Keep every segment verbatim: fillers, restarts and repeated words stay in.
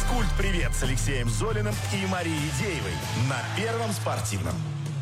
Физкульт-привет с Алексеем Золиным и Марией Деевой на Первом спортивном.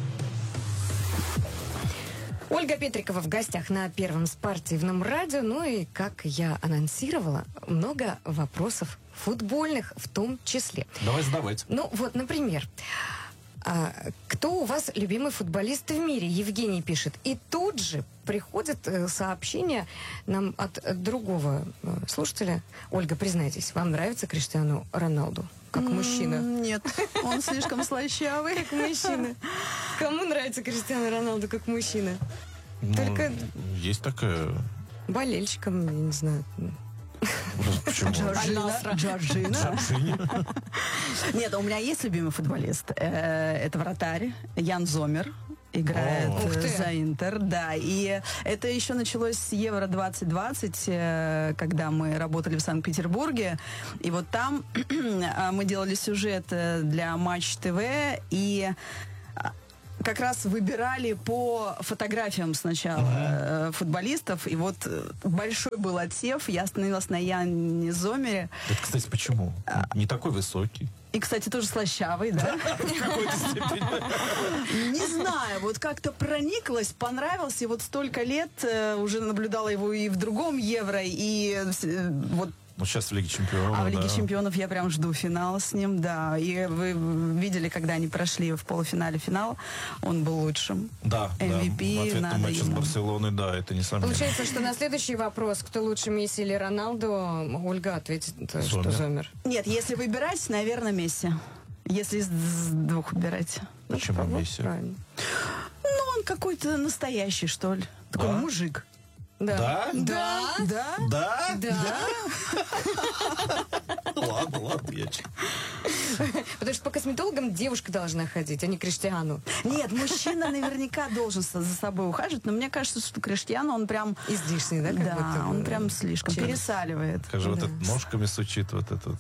Ольга Петрикова в гостях на Первом спортивном радио. Ну и, как я анонсировала, много вопросов футбольных в том числе. Давай задавать. Ну вот, например, а, кто у вас любимый футболист в мире? Евгений пишет. И тут же приходит э, сообщение нам от другого э, слушателя. Ольга, признайтесь, вам нравится Криштиану Роналду? Как мужчина? Нет, он слишком слащавый. Как мужчина. Кому нравится Криштиану Роналду как мужчина? Ну, Только есть такая... болельщикам, я не знаю. Почему? Джорджина. Джорджина. Нет, у меня есть любимый футболист. Э, Это вратарь Ян Зомер. Играет О. Ух ты. за Интер, да. И это еще началось с Евро двадцать двадцать, э, когда мы работали в Санкт-Петербурге. И вот там мы делали сюжет э, для Матч ТВ, и как раз выбирали по фотографиям сначала э, футболистов. И вот э, большой был отсев. Я остановилась на Яне Зомере. Это, кстати, почему? Не такой высокий. И, кстати, тоже слащавый, да? В какой-то степени. Не знаю, вот как-то прониклась, понравился. И вот столько лет э, уже наблюдала его и в другом Евро, и э, вот. Ну, сейчас в Лиге Чемпионов. А в Лиге да. Чемпионов я прям жду финала с ним, да. И вы видели, когда они прошли в полуфинале финал, он был лучшим. Да, эм ви пи да. В ответном надо матче с ему. Барселоной, да, это несомненно. Получается, что на следующий вопрос, кто лучше, Месси или Роналду, Ольга ответит, э, что Зомер. Зомер. Нет, если выбирать, наверное, Месси. Если из с двух выбирать. Почему Вот Месси? правильно. Ну, он какой-то настоящий, что ли. Такой Да? мужик. Да. Да? Да? Да? Да. Ладно, ладно, я че- Потому что по косметологам девушка должна ходить, а не Криштиану. Нет, мужчина наверняка должен со- за собой ухаживать, но мне кажется, что Криштиану, он прям... Излишний, да? как Да, будто бы? он прям слишком Через- пересаливает. Скажи, вот Да. этот ножками сучит, вот этот.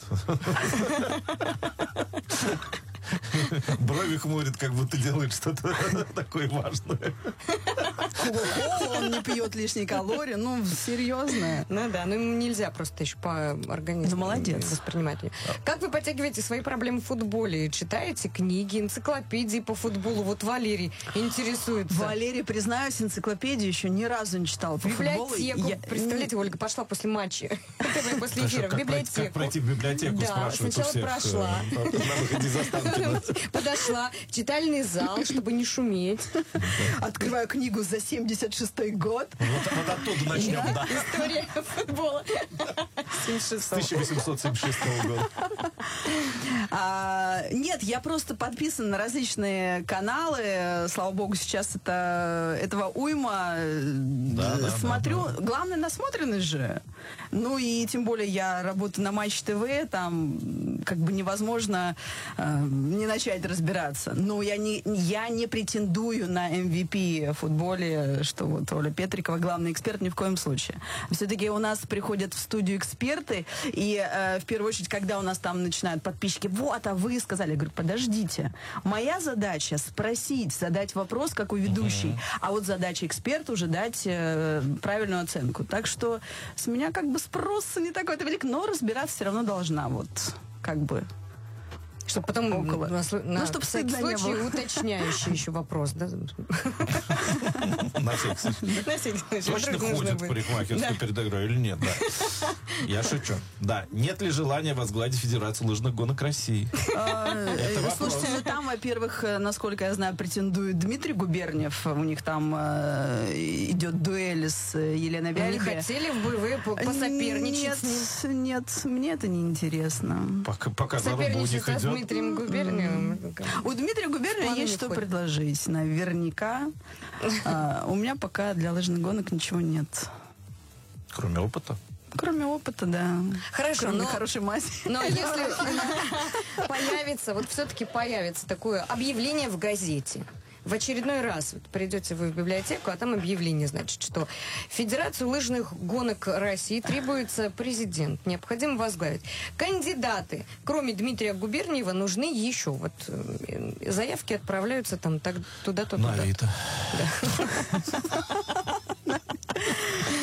Брови хмурит, как будто делает что-то такое важное. О, он не пьет лишние калории, ну, серьезно. Ну да, ну ему нельзя просто еще по организму Да молодец. воспринимать. Как вы подтягиваете свои проблемы в футболе? Читаете книги, энциклопедии по футболу? Вот Валерий интересуется. Валерий, признаюсь, энциклопедию еще ни разу не читал по футболу. Библиотеку. Я- Представляете, Ольга пошла после матча. ТВ после эфира. В Как пройти- библиотеку. Как пройти в библиотеку, Да, спрашивают у сначала всех. прошла. э, На выходе из Останкина. Подошла в читальный зал, чтобы не шуметь. Открываю книгу за семьдесят шестой год. Вот вот оттуда начнем, да. История футбола. семьдесят С шестого. тысяча восемьсот семьдесят шестого года. А, нет, я просто подписана на различные каналы. Слава богу, сейчас это, этого уйма. Да, да, Смотрю. да, Главное, насмотренность же. Ну и тем более я работаю на Матч ТВ, там как бы невозможно э, не начать разбираться. Но я не, я не претендую на эм ви пи в футболе, что вот Оля Петрикова главный эксперт, ни в коем случае. Все-таки у нас приходят в студию эксперты, и э, в первую очередь, когда у нас там начинают подписчики, вот, а вы сказали, я говорю, подождите, моя задача спросить, задать вопрос, как у ведущей, uh-huh. а вот задача эксперта уже дать э, правильную оценку. Так что с меня как бы спрос не такой-то велик, но разбираться все равно должна, вот, как бы. Чтобы потом Около. на, слу- на Ну, чтоб всякий стыдно не случай было. уточняющий еще вопрос, да? На всякий случай. На всякий случай. Точно Вдруг нужно ходит в будет. парикмахерскую Да. перед игрой или нет? Да. Я шучу. Да. Нет ли желания возглавить Федерацию лыжных гонок России? Это вопрос. Слушайте, ну там, во-первых, э, насколько я знаю, претендует Дмитрий Губерниев. У них там э, идет дуэль с э, Еленой Вы не Вяльбе. хотели бы вы по- посоперничать Нет, с ним? нет, мне это не интересно. Пока, пока заруба у Соперничать них с идет. Дмитрием Губерниевым? У Дмитрия В Губерниева планы есть не что входит. предложить, наверняка. А, у меня пока для лыжных гонок ничего нет. Кроме опыта. Кроме опыта, да. Хорошо, Кроме но- хорошей мази. Но если появится, вот все-таки появится такое объявление в газете, в очередной раз вот придете вы в библиотеку, а там объявление, значит, что Федерацию лыжных гонок России требуется президент, необходимо возглавить. Кандидаты, кроме Дмитрия Губерниева, нужны еще. Вот э, заявки отправляются там так, туда-то, На туда. Авито.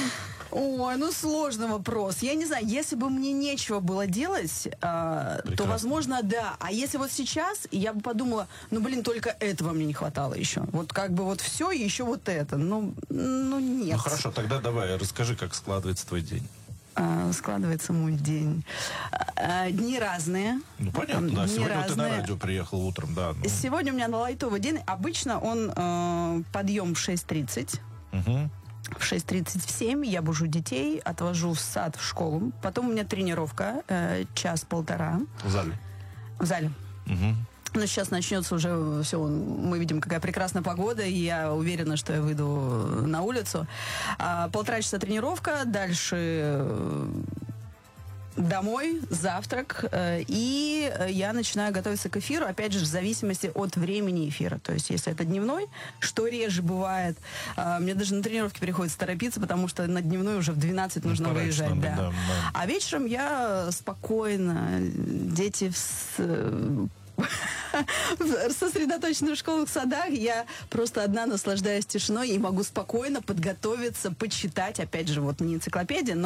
Ой, ну сложный вопрос. Я не знаю, если бы мне нечего было делать, э, то, возможно, да. А если вот сейчас, я бы подумала, ну, блин, только этого мне не хватало еще. Вот как бы вот все, и еще вот это. Ну, ну нет. Ну хорошо, тогда давай, расскажи, как складывается твой день. А, складывается мой день. А, дни разные. Ну, понятно, да. Дни Сегодня вот ты на разные. радио приехал утром, да. Ну. Сегодня у меня лайтовый день. Обычно он э, подъем в шесть тридцать. Угу. В шесть тридцать в семь я бужу детей, отвожу в сад, в школу. Потом у меня тренировка, э, час-полтора. В зале. В зале. Угу. Но сейчас начнется уже все, мы видим, какая прекрасная погода, и я уверена, что я выйду на улицу. А, полтора часа тренировка, дальше э, домой, завтрак, э, и я начинаю готовиться к эфиру, опять же, в зависимости от времени эфира. То есть, если это дневной, что реже бывает, э, мне даже на тренировке приходится торопиться, потому что на дневной уже в двенадцать нужно ну, выезжать. Надо, да. да, да. А вечером я спокойно, дети в сосредоточены в школах, садах, я просто одна наслаждаюсь тишиной и могу спокойно подготовиться, почитать, опять же, вот не энциклопедия, но